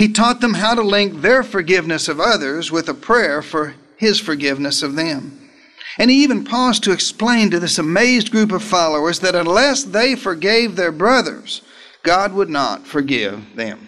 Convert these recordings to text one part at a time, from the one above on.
He taught them how to link their forgiveness of others with a prayer for his forgiveness of them. And he even paused to explain to this amazed group of followers that unless they forgave their brothers, God would not forgive them.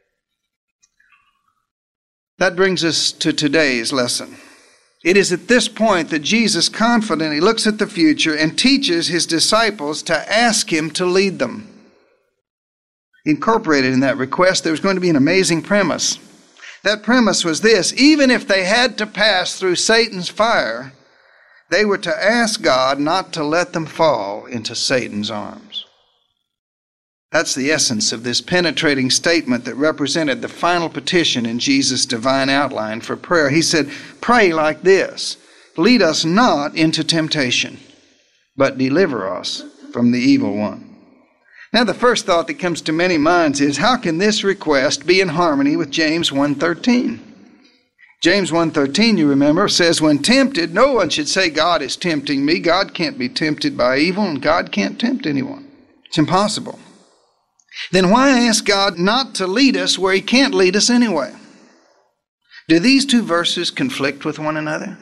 That brings us to today's lesson. It is at this point that Jesus confidently looks at the future and teaches his disciples to ask him to lead them. Incorporated in that request, there was going to be an amazing premise. That premise was this: even if they had to pass through Satan's fire, they were to ask God not to let them fall into Satan's arms. That's the essence of this penetrating statement that represented the final petition in Jesus' divine outline for prayer. He said, pray like this: lead us not into temptation, but deliver us from the evil one. Now, the first thought that comes to many minds is, how can this request be in harmony with James 1:13? James 1:13, you remember, says, when tempted, no one should say, God is tempting me. God can't be tempted by evil, and God can't tempt anyone. It's impossible. Then why ask God not to lead us where he can't lead us anyway? Do these two verses conflict with one another?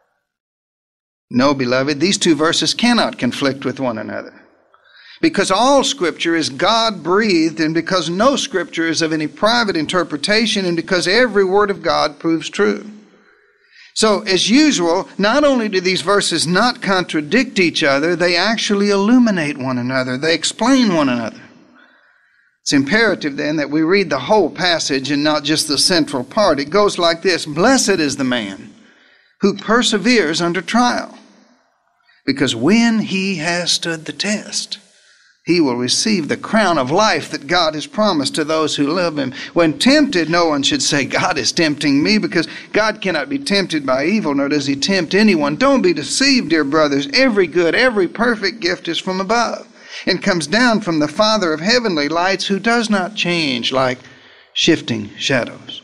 No, beloved, these two verses cannot conflict with one another. Because all Scripture is God-breathed, and because no Scripture is of any private interpretation, and because every word of God proves true. So, as usual, not only do these verses not contradict each other, they actually illuminate one another. They explain one another. It's imperative, then, that we read the whole passage and not just the central part. It goes like this: blessed is the man who perseveres under trial, because when he has stood the test, he will receive the crown of life that God has promised to those who love him. When tempted, no one should say, God is tempting me, because God cannot be tempted by evil, nor does he tempt anyone. Don't be deceived, dear brothers. Every good, every perfect gift is from above, and comes down from the Father of heavenly lights, who does not change like shifting shadows.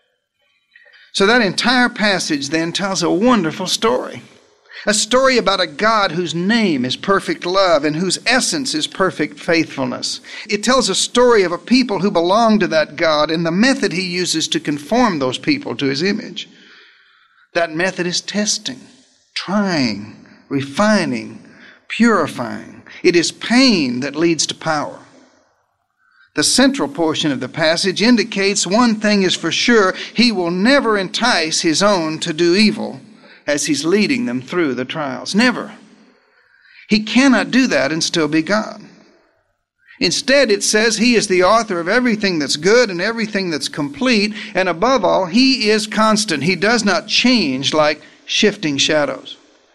So that entire passage then tells a wonderful story. A story about a God whose name is perfect love and whose essence is perfect faithfulness. It tells a story of a people who belong to that God and the method he uses to conform those people to his image. That method is testing, trying, refining, purifying. It is pain that leads to power. The central portion of the passage indicates one thing is for sure: he will never entice his own to do evil as he's leading them through the trials. Never. He cannot do that and still be God. Instead, it says he is the author of everything that's good and everything that's complete, and above all, he is constant. He does not change like shifting shadows.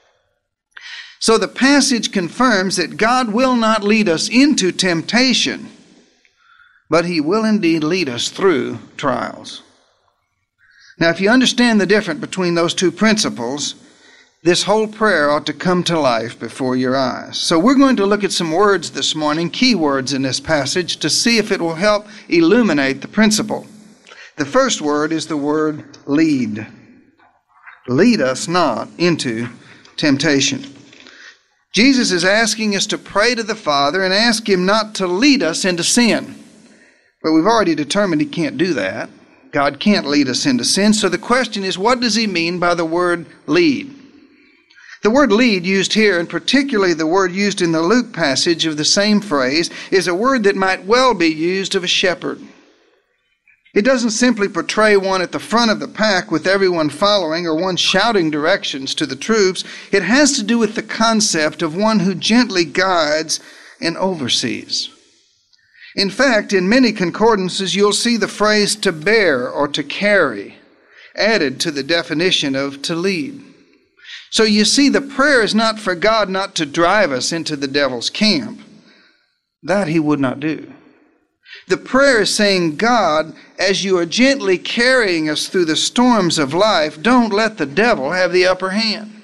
So the passage confirms that God will not lead us into temptation, but he will indeed lead us through trials. Now, if you understand the difference between those two principles, this whole prayer ought to come to life before your eyes. So we're going to look at some words this morning, key words in this passage, to see if it will help illuminate the principle. The first word is the word lead. Lead us not into temptation. Jesus is asking us to pray to the Father and ask him not to lead us into sin. But we've already determined he can't do that. God can't lead us into sin. So the question is, what does he mean by the word lead? The word lead used here, and particularly the word used in the Luke passage of the same phrase, is a word that might well be used of a shepherd. It doesn't simply portray one at the front of the pack with everyone following, or one shouting directions to the troops. It has to do with the concept of one who gently guides and oversees. In fact, in many concordances, you'll see the phrase to bear or to carry added to the definition of to lead. So you see, the prayer is not for God not to drive us into the devil's camp. That he would not do. The prayer is saying, God, as you are gently carrying us through the storms of life, don't let the devil have the upper hand.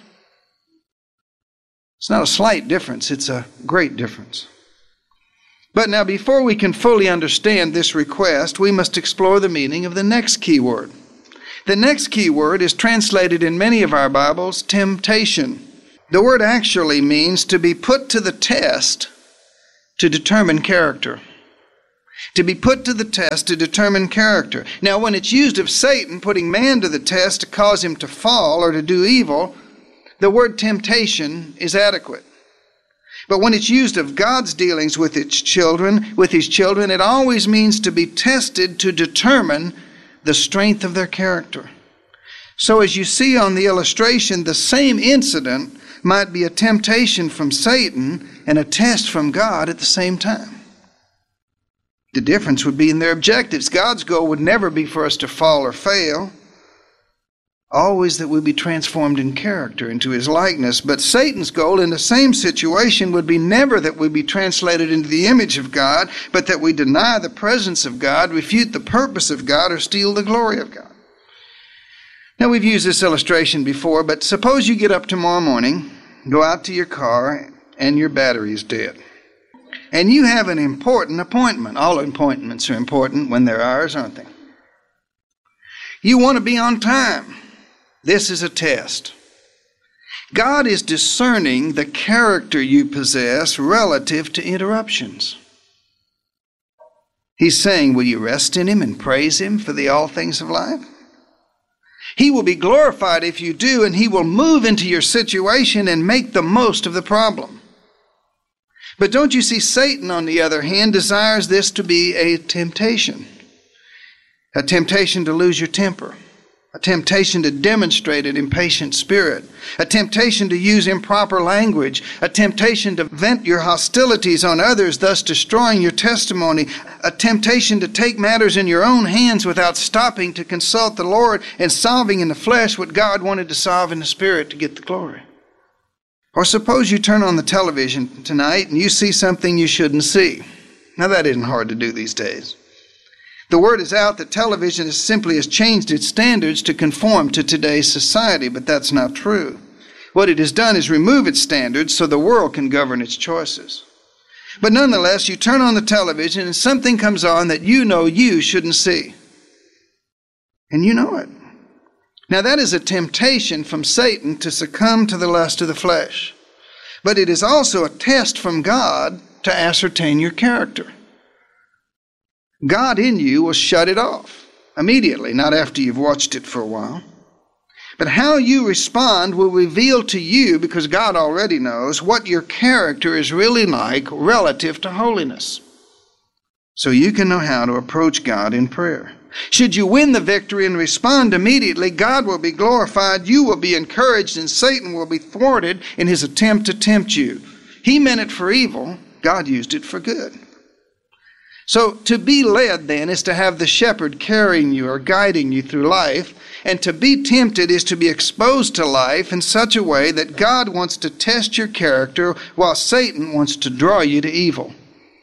It's not a slight difference, it's a great difference. But now, before we can fully understand this request, we must explore the meaning of the next key word. The next key word is translated in many of our Bibles, temptation. The word actually means to be put to the test to determine character. to be put to the test to determine character. Now, when it's used of Satan putting man to the test to cause him to fall or to do evil, the word temptation is adequate. But when it's used of God's dealings with his children, it always means to be tested to determine the strength of their character. So as you see on the illustration, the same incident might be a temptation from Satan and a test from God at the same time. The difference would be in their objectives. God's goal would never be for us to fall or fail, always that we be transformed in character into his likeness. But Satan's goal in the same situation would be never that we be translated into the image of God, but that we deny the presence of God, refute the purpose of God, or steal the glory of God. Now, we've used this illustration before, but suppose you get up tomorrow morning, go out to your car, and your battery is dead. And you have an important appointment. All appointments are important when they're ours, aren't they? You want to be on time. This is a test. God is discerning the character you possess relative to interruptions. He's saying, will you rest in him and praise him for the all things of life? He will be glorified if you do, and he will move into your situation and make the most of the problem. But don't you see, Satan, on the other hand, desires this to be a temptation to lose your temper, a temptation to demonstrate an impatient spirit, a temptation to use improper language, a temptation to vent your hostilities on others, thus destroying your testimony, a temptation to take matters in your own hands without stopping to consult the Lord and solving in the flesh what God wanted to solve in the spirit to get the glory. Or suppose you turn on the television tonight and you see something you shouldn't see. Now, that isn't hard to do these days. The word is out that television simply has changed its standards to conform to today's society, but that's not true. What it has done is remove its standards so the world can govern its choices. But nonetheless, you turn on the television and something comes on that you know you shouldn't see. And you know it. Now, that is a temptation from Satan to succumb to the lust of the flesh. But it is also a test from God to ascertain your character. God in you will shut it off immediately, not after you've watched it for a while. But how you respond will reveal to you, because God already knows, what your character is really like relative to holiness. So you can know how to approach God in prayer. Should you win the victory and respond immediately, God will be glorified, you will be encouraged, and Satan will be thwarted in his attempt to tempt you. He meant it for evil, God used it for good. So to be led then is to have the shepherd carrying you or guiding you through life, and to be tempted is to be exposed to life in such a way that God wants to test your character while Satan wants to draw you to evil.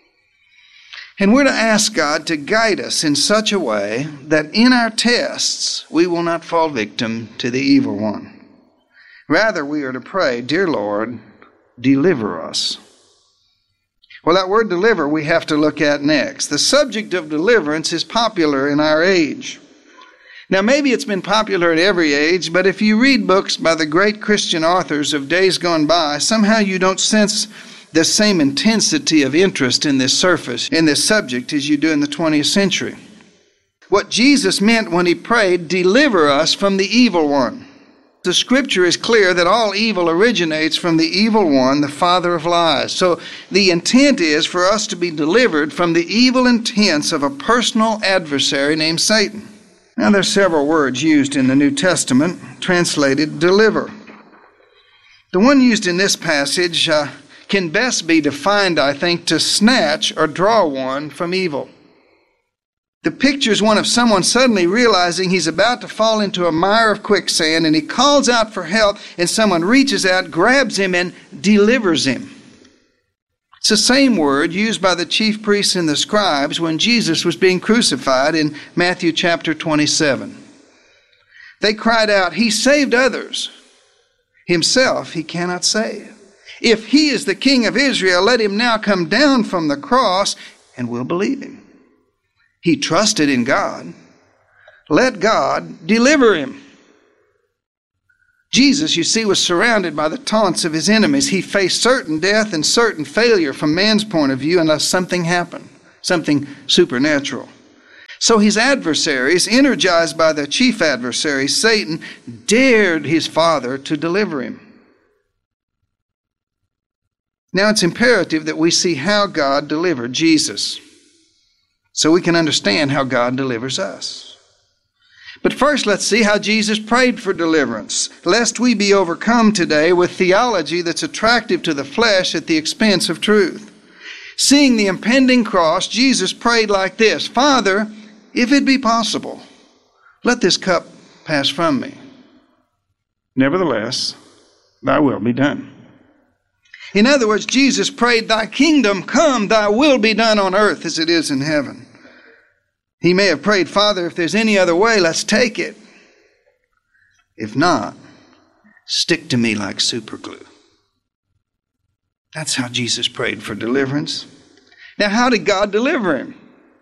And we're to ask God to guide us in such a way that in our tests we will not fall victim to the evil one. Rather, we are to pray, "Dear Lord, deliver us." Well, that word deliver we have to look at next. The subject of deliverance is popular in our age. Now, maybe it's been popular at every age, but if you read books by the great Christian authors of days gone by, somehow you don't sense the same intensity of interest in this subject as you do in the 20th century. What Jesus meant when he prayed, "Deliver us from the evil one." The scripture is clear that all evil originates from the evil one, the father of lies. So the intent is for us to be delivered from the evil intents of a personal adversary named Satan. Now, there are several words used in the New Testament translated deliver. The one used in this passage can best be defined, I think, to snatch or draw one from evil. The picture is one of someone suddenly realizing he's about to fall into a mire of quicksand, and he calls out for help, and someone reaches out, grabs him, and delivers him. It's the same word used by the chief priests and the scribes when Jesus was being crucified in Matthew chapter 27. They cried out, "He saved others. Himself he cannot save. If he is the King of Israel, let him now come down from the cross, and we'll believe him." He trusted in God. Let God deliver him. Jesus, you see, was surrounded by the taunts of his enemies. He faced certain death and certain failure from man's point of view unless something happened. something supernatural. So his adversaries, energized by the chief adversary, Satan, dared his Father to deliver him. Now it's imperative that we see how God delivered Jesus, so we can understand how God delivers us. But first, let's see how Jesus prayed for deliverance, lest we be overcome today with theology that's attractive to the flesh at the expense of truth. Seeing the impending cross, Jesus prayed like this: Father, if it be possible, let this cup pass from me. Nevertheless, thy will be done. In other words, Jesus prayed, Thy kingdom come, thy will be done on earth as it is in heaven. He may have prayed, Father, if there's any other way, let's take it. If not, stick to me like superglue. That's how Jesus prayed for deliverance. Now, how did God deliver him?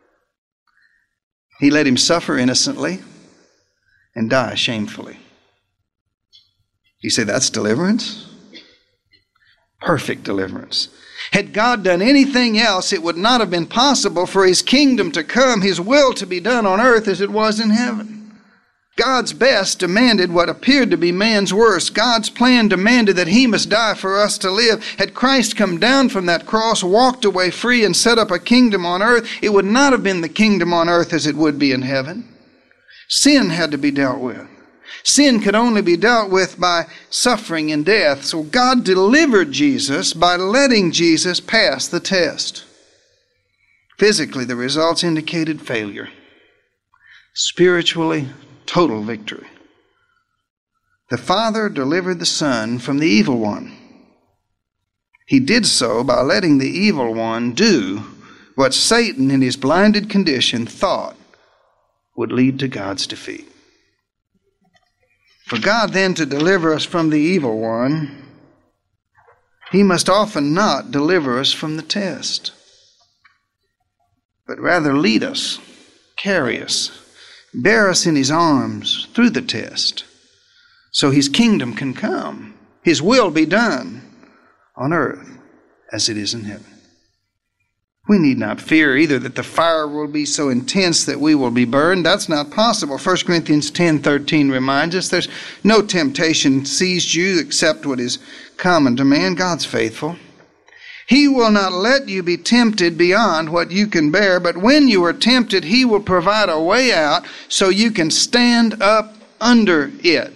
He let him suffer innocently and die shamefully. You say, that's deliverance? Perfect deliverance. Had God done anything else, it would not have been possible for his kingdom to come, his will to be done on earth as it was in heaven. God's best demanded what appeared to be man's worst. God's plan demanded that he must die for us to live. Had Christ come down from that cross, walked away free, and set up a kingdom on earth, it would not have been the kingdom on earth as it would be in heaven. Sin had to be dealt with. Sin could only be dealt with by suffering and death. So God delivered Jesus by letting Jesus pass the test. Physically, the results indicated failure. Spiritually, total victory. The Father delivered the Son from the evil one. He did so by letting the evil one do what Satan, in his blinded condition, thought would lead to God's defeat. For God then to deliver us from the evil one, he must often not deliver us from the test, but rather lead us, carry us, bear us in his arms through the test, so his kingdom can come, his will be done on earth as it is in heaven. We need not fear either that the fire will be so intense that we will be burned. That's not possible. 1 Corinthians 10:13 reminds us there's no temptation seized you except what is common to man. God's faithful. He will not let you be tempted beyond what you can bear, but when you are tempted, he will provide a way out so you can stand up under it.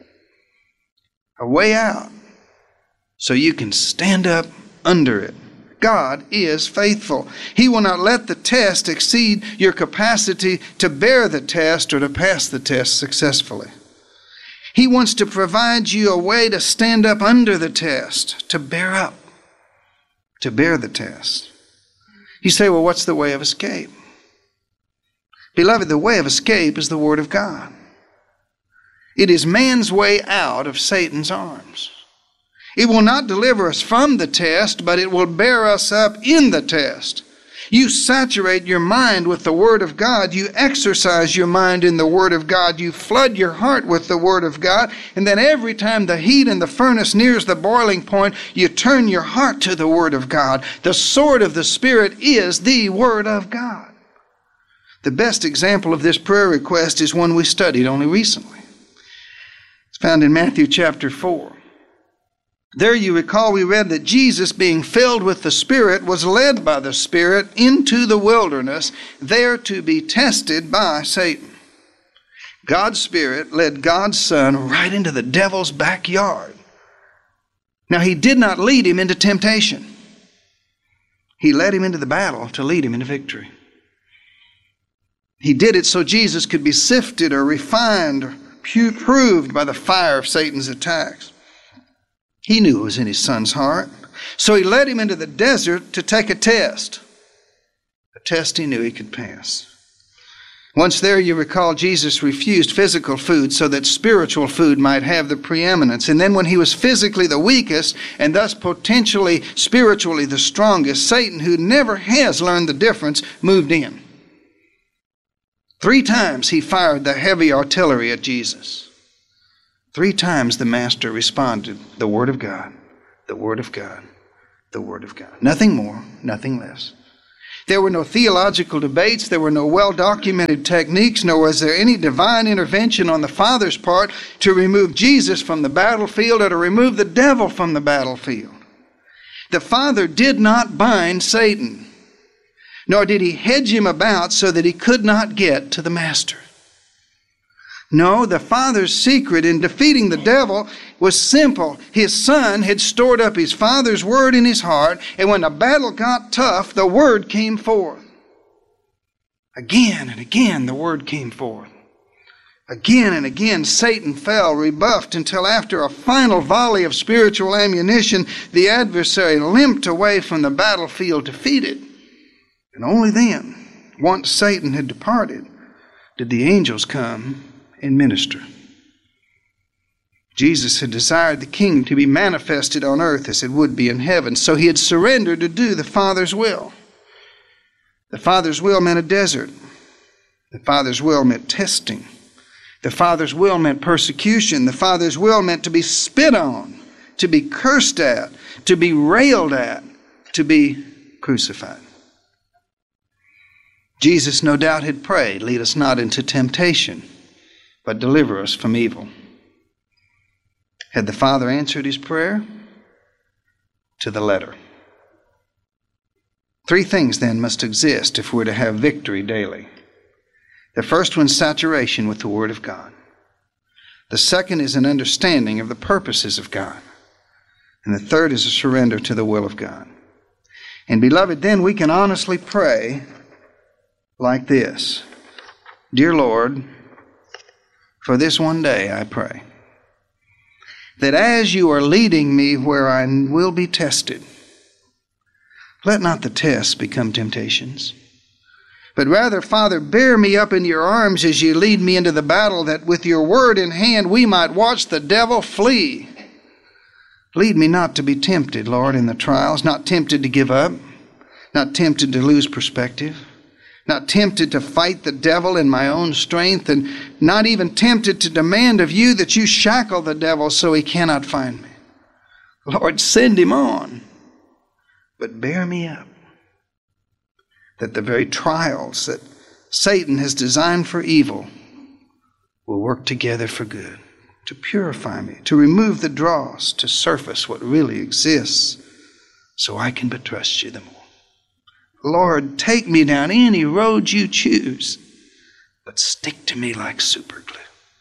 A way out so you can stand up under it. God is faithful. He will not let the test exceed your capacity to bear the test or to pass the test successfully. He wants to provide you a way to stand up under the test, to bear up, to bear the test. You say, well, what's the way of escape? Beloved, the way of escape is the Word of God. It is man's way out of Satan's arms. It will not deliver us from the test, but it will bear us up in the test. You saturate your mind with the Word of God. You exercise your mind in the Word of God. You flood your heart with the Word of God. And then every time the heat in the furnace nears the boiling point, you turn your heart to the Word of God. The sword of the Spirit is the Word of God. The best example of this prayer request is one we studied only recently. It's found in Matthew chapter 4. There you recall we read that Jesus, being filled with the Spirit, was led by the Spirit into the wilderness, there to be tested by Satan. God's Spirit led God's Son right into the devil's backyard. Now, he did not lead him into temptation. He led him into the battle to lead him into victory. He did it so Jesus could be sifted or refined or proved by the fire of Satan's attacks. He knew it was in his Son's heart. So he led him into the desert to take a test he knew he could pass. Once there, you recall, Jesus refused physical food so that spiritual food might have the preeminence. And then when he was physically the weakest and thus potentially spiritually the strongest, Satan, who never has learned the difference, moved in. 3 times he fired the heavy artillery at Jesus. 3 times the Master responded, the Word of God, the Word of God, the Word of God. Nothing more, nothing less. There were no theological debates. There were no well-documented techniques, nor was there any divine intervention on the Father's part to remove Jesus from the battlefield or to remove the devil from the battlefield. The Father did not bind Satan, nor did he hedge him about so that he could not get to the Master. No, the Father's secret in defeating the devil was simple. His Son had stored up his Father's Word in his heart, and when the battle got tough, the Word came forth. Again and again, the Word came forth. Again and again, Satan fell, rebuffed, until after a final volley of spiritual ammunition, the adversary limped away from the battlefield defeated. And only then, once Satan had departed, did the angels come and minister. Jesus had desired the kingdom to be manifested on earth as it would be in heaven, so he had surrendered to do the Father's will. The Father's will meant a desert. The Father's will meant testing. The Father's will meant persecution. The Father's will meant to be spit on, to be cursed at, to be railed at, to be crucified. Jesus no doubt had prayed, "Lead us not into temptation, but deliver us from evil." Had the Father answered his prayer? To the letter. Three things then must exist if we're to have victory daily. The first one's saturation with the Word of God. The second is an understanding of the purposes of God. And the third is a surrender to the will of God. And beloved, then we can honestly pray like this: Dear Lord, for this one day I pray that as you are leading me where I will be tested, let not the tests become temptations, but rather, Father, bear me up in your arms as you lead me into the battle, that with your word in hand we might watch the devil flee. Lead me not to be tempted, Lord, in the trials, not tempted to give up, not tempted to lose perspective, not tempted to fight the devil in my own strength, and not even tempted to demand of you that you shackle the devil so he cannot find me. Lord, send him on, but bear me up, that the very trials that Satan has designed for evil will work together for good, to purify me, to remove the dross, to surface what really exists, so I can but trust you the more. Lord, take me down any road you choose, but stick to me like super glue.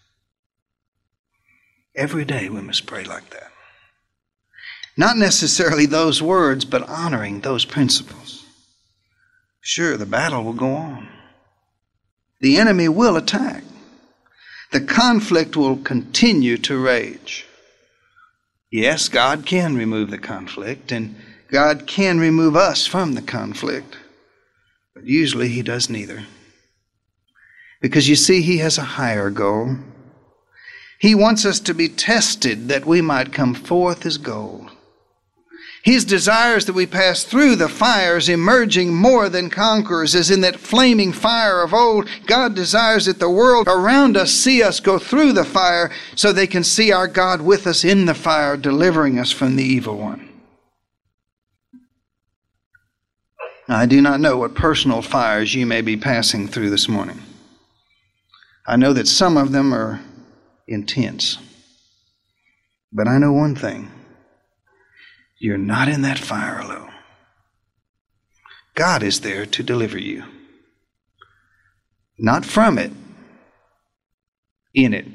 Every day we must pray like that. Not necessarily those words, but honoring those principles. Sure, the battle will go on. The enemy will attack. The conflict will continue to rage. Yes, God can remove the conflict, and God can remove us from the conflict, but usually he does neither. Because you see, he has a higher goal. He wants us to be tested that we might come forth as gold. His desires that we pass through the fires, emerging more than conquerors, as in that flaming fire of old. God desires that the world around us see us go through the fire so they can see our God with us in the fire, delivering us from the evil one. I do not know what personal fires you may be passing through this morning. I know that some of them are intense. But I know one thing. You're not in that fire alone. God is there to deliver you. Not from it, in it.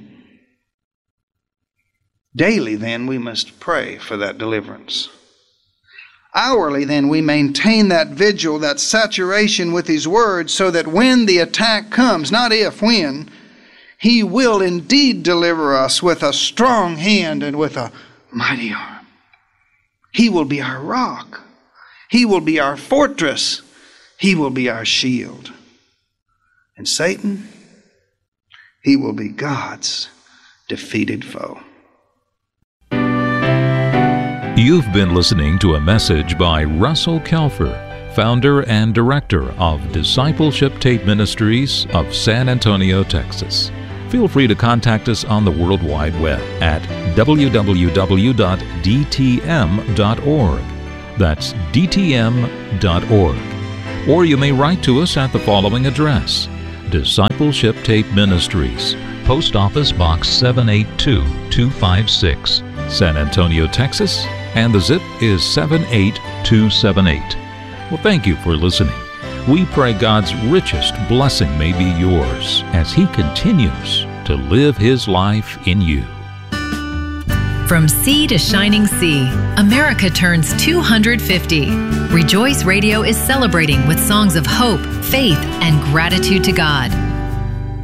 Daily, then, we must pray for that deliverance. Hourly, then, we maintain that vigil, that saturation with His Word, so that when the attack comes, not if, when, He will indeed deliver us with a strong hand and with a mighty arm. He will be our rock. He will be our fortress. He will be our shield. And Satan, he will be God's defeated foe. You've been listening to a message by Russell Kelfer, founder and director of Discipleship Tape Ministries of San Antonio, Texas. Feel free to contact us on the World Wide Web at www.dtm.org. That's dtm.org. or you may write to us at the following address: Discipleship Tape Ministries, Post Office Box 782256, San Antonio, Texas, and the zip is 78278. Well, thank you for listening. We pray God's richest blessing may be yours as He continues to live His life in you. From sea to shining sea, America turns 250. Rejoice Radio is celebrating with songs of hope, faith, and gratitude to God.